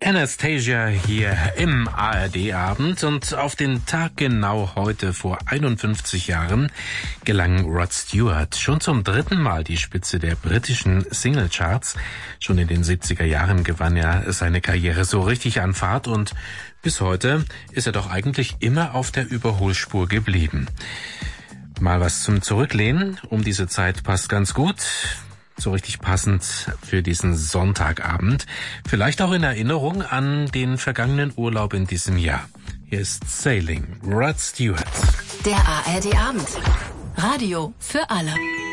Anastasia hier im ARD-Abend und auf den Tag genau heute vor 51 Jahren gelang Rod Stewart schon zum 3. Mal die Spitze der britischen Singlecharts. Schon in den 70er Jahren gewann er seine Karriere so richtig an Fahrt und bis heute ist er doch eigentlich immer auf der Überholspur geblieben. Mal was zum Zurücklehnen, um diese Zeit passt ganz gut. So richtig passend für diesen Sonntagabend. Vielleicht auch in Erinnerung an den vergangenen Urlaub in diesem Jahr. Hier ist Sailing, Rod Stewart. Der ARD-Abend. Radio für alle.